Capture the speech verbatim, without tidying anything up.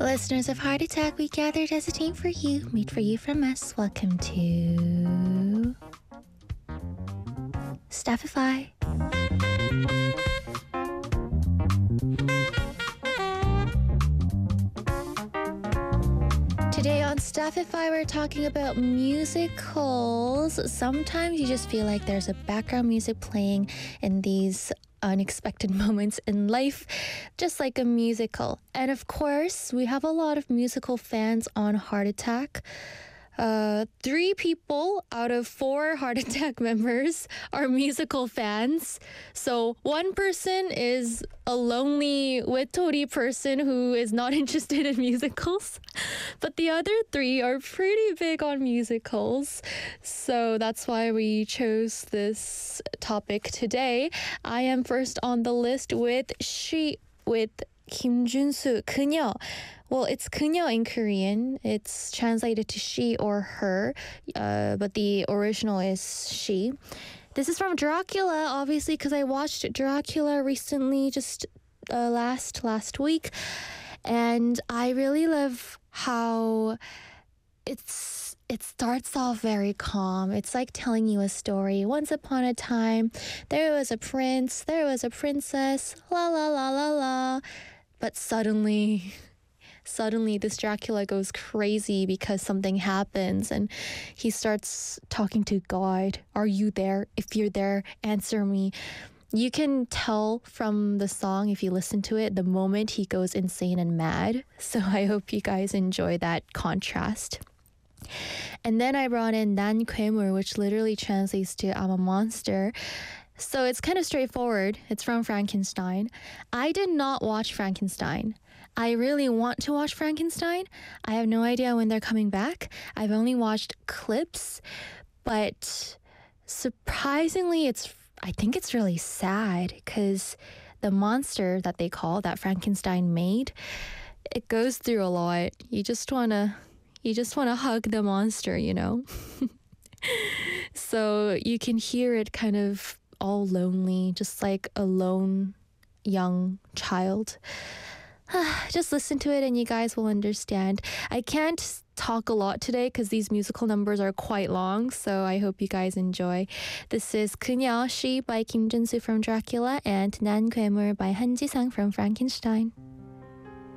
Listeners of Heart Attack, we gathered as a team for you. Meet for you from us. Welcome to Staffify. Today on Staffify, we're talking about musicals. Sometimes you just feel like there's a background music playing in these unexpected moments in life, just like a musical. And of course, we have a lot of musical fans on Heart Attack. Uh, three people out of four Heart Attack members are musical fans. So one person is a lonely Wetori person who is not interested in musicals. But the other three are pretty big on musicals. So that's why we chose this topic today. I am first on the list with She with Kim Jun-soo, 그녀. Well, it's 그녀 in Korean. It's translated to she or her, uh, but the original is she. This is from Dracula, obviously, because I watched Dracula recently, just uh, last last week, and I really love how it's it starts off very calm. It's like telling you a story. Once upon a time, there was a prince, there was a princess, la la la la la, but suddenly. Suddenly, this Dracula goes crazy because something happens and he starts talking to God. Are you there? If you're there, answer me. You can tell from the song, if you listen to it, the moment he goes insane and mad. So I hope you guys enjoy that contrast. And then I brought in 난 괴물, which literally translates to I'm a monster. So it's kind of straightforward. It's from Frankenstein. I did not watch Frankenstein. I really want to watch Frankenstein. I have no idea when they're coming back. I've only watched clips, but surprisingly, it's I think it's really sad because the monster that they call, that Frankenstein made, it goes through a lot. You just wanna you just wanna hug the monster, you know? So you can hear it kind of all lonely, just like a lone young child. Just listen to it and you guys will understand. I can't talk a lot today because these musical numbers are quite long, so I hope you guys enjoy. This is 그녀, She by Kim Jun-soo from Dracula and 난 괴물 by Han Ji-sang from Frankenstein.